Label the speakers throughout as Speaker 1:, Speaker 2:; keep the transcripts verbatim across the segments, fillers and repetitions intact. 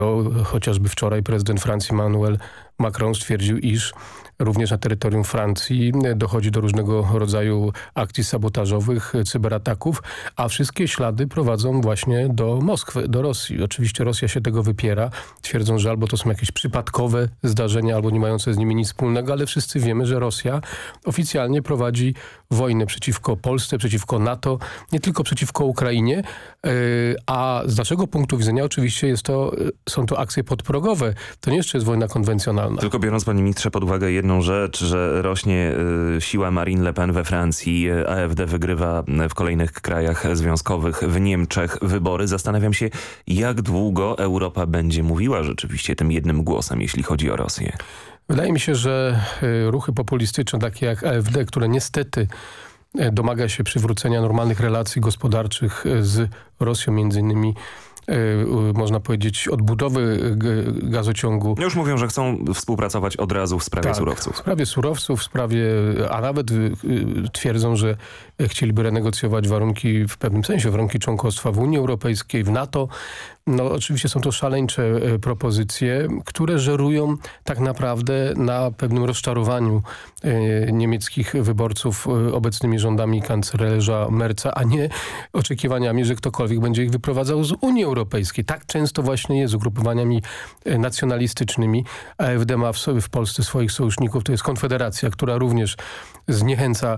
Speaker 1: O, chociażby wczoraj prezydent Francji Emmanuel Macron stwierdził, iż również na terytorium Francji dochodzi do różnego rodzaju akcji sabotażowych, cyberataków, a wszystkie ślady prowadzą właśnie do Moskwy, do Rosji. Oczywiście Rosja się tego wypiera. Twierdzą, że albo to są jakieś przypadkowe zdarzenia, albo nie mające z nimi nic wspólnego, ale wszyscy wiemy, że Rosja oficjalnie prowadzi wojnę przeciwko Polsce, przeciwko NATO, nie tylko przeciwko Ukrainie, a z naszego punktu widzenia oczywiście jest to, są to akcje podprogowe. To nie jeszcze jest wojna konwencjonalna.
Speaker 2: Tylko biorąc, panie ministrze, pod uwagę jedną rzecz, że rośnie y, siła Marine Le Pen we Francji, A F D wygrywa w kolejnych krajach związkowych, w Niemczech wybory. Zastanawiam się, jak długo Europa będzie mówiła rzeczywiście tym jednym głosem, jeśli chodzi o Rosję.
Speaker 1: Wydaje mi się, że ruchy populistyczne, takie jak A F D, które niestety domaga się przywrócenia normalnych relacji gospodarczych z Rosją, między innymi można powiedzieć odbudowy gazociągu.
Speaker 2: Już mówią, że chcą współpracować od razu w sprawie
Speaker 1: tak,
Speaker 2: surowców.
Speaker 1: w sprawie surowców, w sprawie, a nawet twierdzą, że chcieliby renegocjować warunki, w pewnym sensie warunki członkostwa w Unii Europejskiej, w NATO. No oczywiście są to szaleńcze propozycje, które żerują tak naprawdę na pewnym rozczarowaniu niemieckich wyborców obecnymi rządami kanclerza Merza, a nie oczekiwaniami, że ktokolwiek będzie ich wyprowadzał z Unii Europejskiej. Tak często właśnie jest z ugrupowaniami nacjonalistycznymi. A F D ma w, sobie w Polsce swoich sojuszników, to jest Konfederacja, która również zniechęca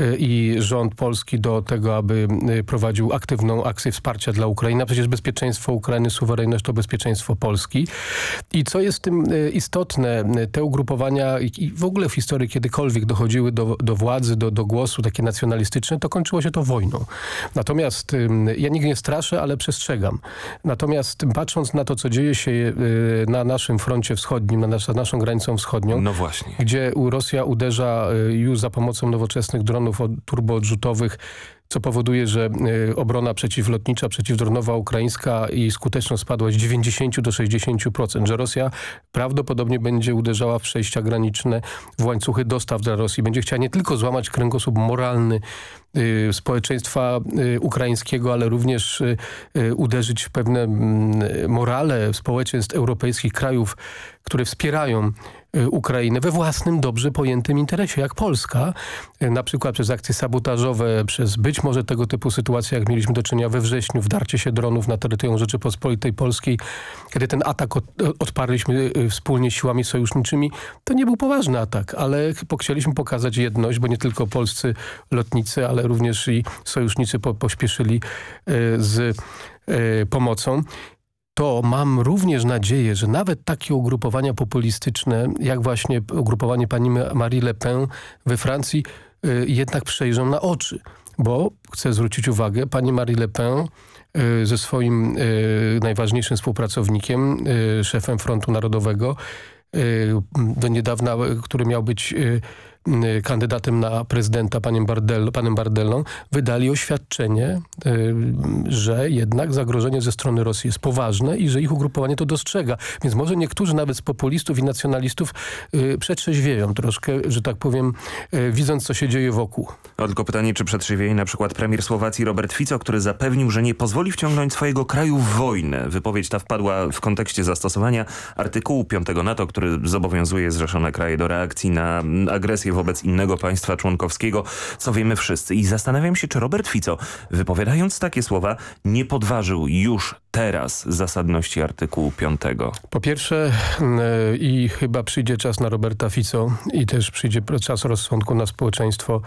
Speaker 1: i rząd polski do tego, aby prowadził aktywną akcję wsparcia dla Ukrainy. A przecież bezpieczeństwo Ukrainy, suwerenność to bezpieczeństwo Polski. I co jest tym istotne, te ugrupowania i w ogóle w historii kiedykolwiek dochodziły do, do władzy, do, do głosu takie nacjonalistyczne, to kończyło się to wojną. Natomiast ja nigdy nie straszę, ale przestrzegam. Natomiast patrząc na to, co dzieje się na naszym froncie wschodnim, na, nas, na naszą granicą wschodnią,
Speaker 2: no właśnie,
Speaker 1: gdzie Rosja uderza już za pomocą nowoczesnych dronów turboodrzutowych, co powoduje, że obrona przeciwlotnicza, przeciwdronowa ukraińska i skuteczność spadła z dziewięćdziesięciu do sześćdziesięciu procent, że Rosja prawdopodobnie będzie uderzała w przejścia graniczne, w łańcuchy dostaw dla Rosji. Będzie chciała nie tylko złamać kręgosłup moralny y, społeczeństwa y, ukraińskiego, ale również y, y, uderzyć w pewne y, morale społeczeństw europejskich krajów, które wspierają Ukrainę we własnym, dobrze pojętym interesie, jak Polska, na przykład przez akcje sabotażowe, przez być może tego typu sytuacje, jak mieliśmy do czynienia we wrześniu, wdarcie się dronów na terytorium Rzeczypospolitej Polskiej, kiedy ten atak od, odparliśmy wspólnie siłami sojuszniczymi. To nie był poważny atak, ale chcieliśmy pokazać jedność, bo nie tylko polscy lotnicy, ale również i sojusznicy po, pośpieszyli z pomocą. To mam również nadzieję, że nawet takie ugrupowania populistyczne, jak właśnie ugrupowanie pani Marie Le Pen we Francji, y, jednak przejrzą na oczy. Bo chcę zwrócić uwagę, pani Marie Le Pen y, ze swoim y, najważniejszym współpracownikiem, y, szefem Frontu Narodowego, y, do niedawna, który miał być y, kandydatem na prezydenta panem, Bardell, panem Bardellą, wydali oświadczenie, y, że jednak zagrożenie ze strony Rosji jest poważne i że ich ugrupowanie to dostrzega. Więc może niektórzy nawet z populistów i nacjonalistów y, przetrzeźwieją troszkę, że tak powiem, y, widząc co się dzieje wokół.
Speaker 2: No, tylko pytanie, czy przetrzeźwieje na przykład premier Słowacji Robert Fico, który zapewnił, że nie pozwoli wciągnąć swojego kraju w wojnę. Wypowiedź ta wpadła w kontekście zastosowania artykułu piątego NATO, który zobowiązuje zrzeszone kraje do reakcji na agresję wobec innego państwa członkowskiego, co wiemy wszyscy. I zastanawiam się, czy Robert Fico, wypowiadając takie słowa, nie podważył już teraz zasadności artykułu piątego.
Speaker 1: Po pierwsze yy, i chyba przyjdzie czas na Roberta Fico i też przyjdzie czas rozsądku na społeczeństwo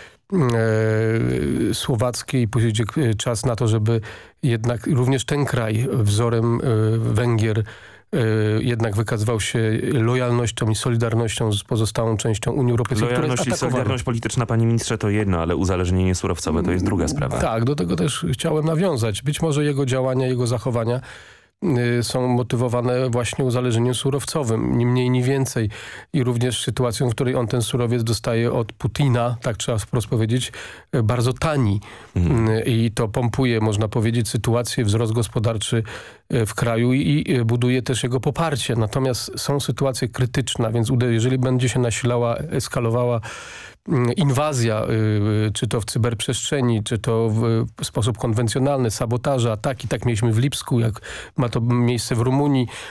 Speaker 1: yy, słowackie i przyjdzie czas na to, żeby jednak również ten kraj wzorem yy, Węgier jednak wykazywał się lojalnością i solidarnością z pozostałą częścią Unii Europejskiej.
Speaker 2: Lojalność i solidarność polityczna, panie ministrze, to jedno, ale uzależnienie surowcowe to jest druga sprawa.
Speaker 1: Tak, do tego też chciałem nawiązać. Być może jego działania, jego zachowania są motywowane właśnie uzależnieniem surowcowym, ni mniej, ni więcej. I również sytuacją, w której on ten surowiec dostaje od Putina, tak trzeba wprost powiedzieć, bardzo tani. Mhm. I to pompuje, można powiedzieć, sytuację, wzrost gospodarczy w kraju i buduje też jego poparcie. Natomiast są sytuacje krytyczne, więc jeżeli będzie się nasilała, eskalowała inwazja, czy to w cyberprzestrzeni, czy to w sposób konwencjonalny, sabotaże, ataki, tak mieliśmy w Lipsku, jak ma to miejsce w Rumunii,